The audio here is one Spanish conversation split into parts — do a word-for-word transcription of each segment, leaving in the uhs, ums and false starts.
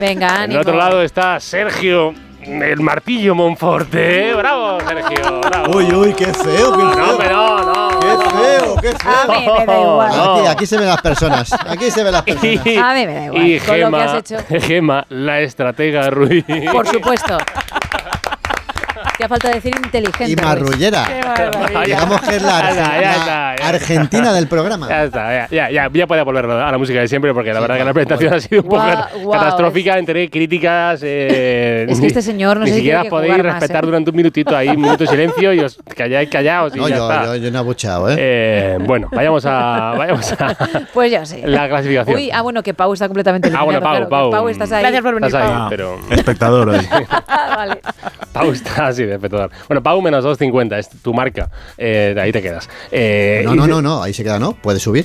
Venga, En ánimo. el otro lado está Sergio, el martillo Monforte. ¡Bravo, Sergio! ¡Bravo! Uy, uy, qué feo, qué No, feo. hombre, no, no. Qué feo, qué A mí feo. me da igual. No. Aquí, aquí se ven las personas. Aquí se ven las personas. Y, A mí me da igual, y con lo que Gema, has hecho. Gema, la estratega Ruiz. Por supuesto. Te ha falta decir inteligente. Y Luis. marrullera. Digamos que es la, Ya está, Arge- ya la está, ya. Argentina del programa. Ya está, ya, ya, ya, ya podía volver a la música de siempre porque la verdad que la presentación ha sido un poco Guau, cat- guau, catastrófica entre críticas. Eh, Es que este señor no ni sé si siquiera tiene que podéis jugar más, respetar ¿eh? durante un minutito ahí, un minuto de silencio y os calláis callaos y No, ya yo, está. yo, yo no he abucheado, ¿eh? Eh, bueno, vayamos a, vayamos a Pues yo sí. la clasificación. Uy, ah, bueno, que Pau está completamente Ah, eliminado. bueno, Pau, claro, que Pau. Pau, estás ahí. Gracias por venir, Estás ahí, Pau. pero Espectador hoy. Ah, vale. Pau está así de espectacular. Bueno, Pau menos dos cincuenta, es tu marca. Eh, de ahí te quedas. Eh, No, y no, de- no, no, ahí se queda, ¿no? Puede subir.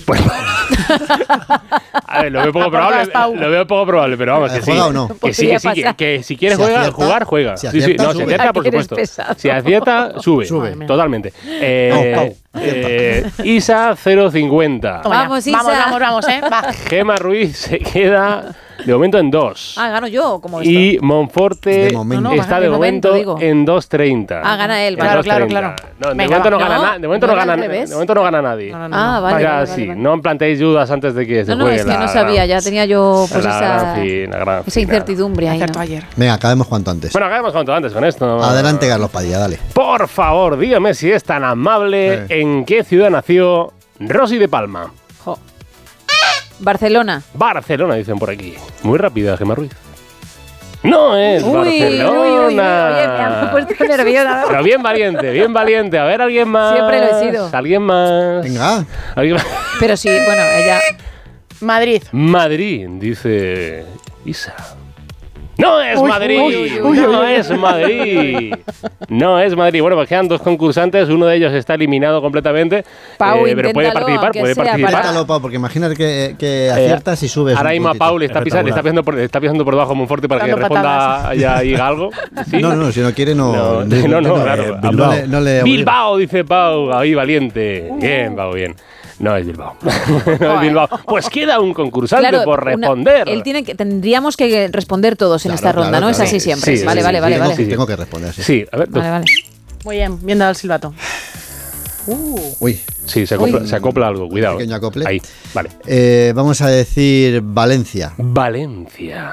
A ver, lo veo poco probable, Aportas, Pau. lo veo poco probable, pero vamos, Eh, que ¿juega sí. o no? Que sí, que sí, que, Podría que si quieres Si juega, acierta, jugar, juega. si sí, sí, acierta, no, si sube. acierta, por Aquí eres supuesto. pesado. Si acierta, sube. Sube. Totalmente. Eh, Pau, Pau, eh, Isa cero cincuenta. Toma ya. Vamos, Isa. Vamos, vamos, vamos, ¿eh? Va. Gema Ruiz se queda de momento en dos. Ah, gano yo, como esto. Y Monforte De momento. No, no, está de de momento, momento, digo. en dos treinta. Ah, gana él, En vale. Claro, claro, 2.30. claro. No, de Venga, momento no va. gana No, na- de momento no no era gana al revés. de momento no gana nadie. No, no, no. Ah, vale, Vaya, vale, sí, vale, vale. no planteéis dudas antes de que se No, no, juegue es que la no sabía, gran- ya tenía yo pues la esa, gran fin- la gran esa final. incertidumbre ahí, Acertó ¿no? ayer. Venga, acabemos cuanto antes. Bueno, acabemos cuanto antes con esto. Adelante, Carlos Padilla, dale. Por favor, dígame si es tan amable, Eh. ¿en qué ciudad nació Rosy de Palma? Jo. Barcelona. Barcelona, dicen por aquí. Muy rápida, Gemma Ruiz. No es Uy, uy, uy, uy, Barcelona. uy, me han puesto nerviosa. Pero bien valiente, bien valiente. A ver, alguien más. Siempre lo he sido. Alguien más. Venga. ¿Alguien más? Pero sí, bueno, ella... Madrid. Madrid, dice Isa. No es Uy, Madrid, uy, uy, no uy, uy. es Madrid, no es Madrid. Bueno, pues quedan dos concursantes, uno de ellos está eliminado completamente, Pau, eh, pero puede inténtalo, participar, aunque puede sea participar. para- Inténtalo, Pau, porque imagínate que, que aciertas y subes. Ahora un mismo a puntito. Pau le está, pisando, le está, pisando por, le está pisando por debajo Monforte para que Dando responda patadas. ya diga algo. ¿Sí? No, no, si no quiere, no. No, no, no, claro. eh, Bilbao. No le, no le obliga. Bilbao, dice Pau, ahí valiente. Bien, Pau, bien. No es Bilbao. no es Joder. Bilbao. Pues queda un concursante Claro, por una- responder. él tiene que, tendríamos que responder todos en Claro, esta ronda, claro, ¿no? Es claro. así siempre. Sí, vale, sí, vale, sí, vale, sí, vale. sí. Tengo que responder, sí. Sí, a ver. Vale, vale. Muy bien, bien dado el silbato. Uy. Sí, se acopla, Uy. se acopla algo, cuidado. Pequeño acople. Ahí, vale. Eh, vamos a decir Valencia. Valencia.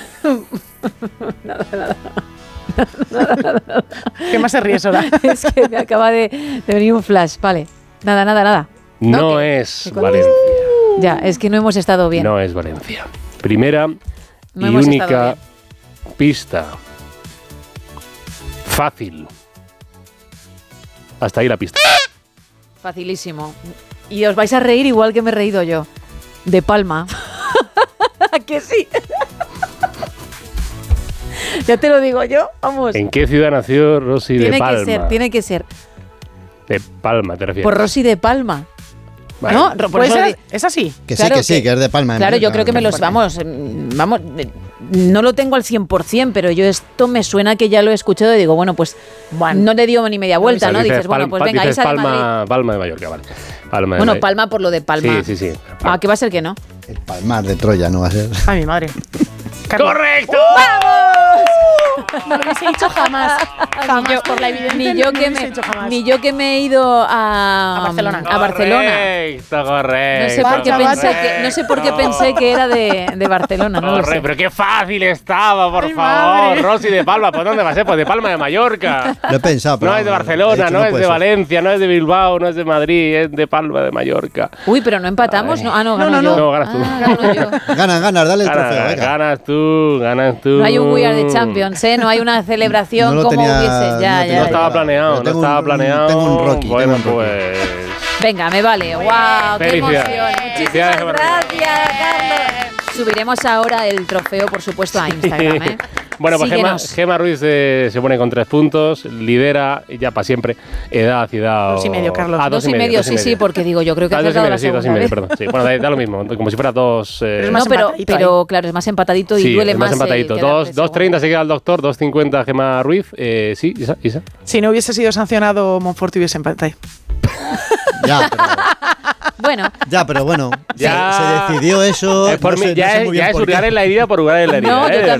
¿Qué más se ríe, Sora? Es que me acaba de, de venir un flash. Vale. Nada, nada, nada. No ¿qué? es ¿Qué cosa? Valencia. Ya, es que no hemos estado bien. No es Valencia. Primera No y hemos estado única bien. pista. Fácil. Hasta ahí la pista. Facilísimo. Y os vais a reír igual que me he reído yo. De Palma. ¿A que sí? Ya te lo digo yo, vamos. ¿En qué ciudad nació Rosy Tiene de Palma? que ser, tiene que ser. De Palma, te refieres. Por Rosy de Palma. Vale. ¿No? Por ¿Puede eso ser? di- ¿Es así? Que Claro sí, que sí, que- que es de Palma. de Claro, yo Mallorca. creo que me los vamos, mm, vamos, eh, no lo tengo al cien por ciento, pero yo esto me suena que ya lo he escuchado y digo, bueno, pues Bueno. no le dio ni media vuelta, O sea, ¿no? Dices, Pal- bueno, pues Pa- venga, dices Isa de Madrid. Palma, Palma de Mallorca, vale. Palma de Bueno, Mallorca. Palma por lo de Palma. Sí, sí, sí. Ah, que va a ser que no. El Palmar de Troya no va a ser. Ay, mi madre. Carlos, ¡Correcto! no lo hubiese dicho jamás. Jamás, Ni yo- por la evidencia. Ni yo, no lo que hubiese me, dicho jamás. ni yo que me he ido a, A Barcelona. a Barcelona. Correcto, correcto. No sé por qué Correcto. pensé que, no sé por qué pensé que era de, de Barcelona, no lo Correcto, sé. pero qué fácil estaba, por Ay, favor. madre. Rosy de Palma, ¿por dónde va a ser? Pues de Palma de Mallorca. Lo he pensado, pero. No es de he Barcelona, dicho, no es de puede ser. Valencia, no es de Bilbao, no es de Madrid, es de Palma de Mallorca. Uy, pero no empatamos, Ay. ¿no? Ah, no, No, gano no, yo. no, ganas tú. Ah, gano yo. Ganas, ganas, dale el trofeo, Ganas, venga. ganas tú, ganas tú. No hay un We Are the Champions, ¿eh? No hay una celebración No lo como tenía- hubiese. no Ya, lo tenía ya, No ya. estaba planeado, Yo no tengo estaba un- planeado. tengo un Rocky, Bueno, tengo un Rocky. pues. Venga, me vale. ¡Wow! ¡Qué Felicidades. emoción! Felicidades, Muchísimas Marta. gracias, Carlos. Subiremos ahora el trofeo, por supuesto, a Instagram, ¿eh? Bueno, pues Gema, Síguenos. Gema Ruiz eh, se pone con tres puntos, lidera y ya para siempre. Edad, ciudad. Dos y medio, Carlos. Ah, Dos y medio, dos y sí, sí, porque digo, yo creo que Ah, has dos y dado medio, la sí, dos y segunda medio, vez. perdón. Sí, bueno, da, da lo mismo, como si fuera dos. eh, Pero es No, más pero, empatadito pero claro, es más empatadito y sí, duele es más. más empatadito. el quedar de Dos- dos treinta segundo. se queda el doctor, dos cincuenta Gema Ruiz. Eh, sí, Isa, Isa. Si no hubiese sido sancionado, Monforte hubiese empatado. Ya, pero, Bueno, ya, pero bueno. Ya. Se, se decidió eso. Es por no mí, sé- ya no sé es, muy bien ya es por qué. hurgar en la herida por hurgar en la herida. no, eh, yo de también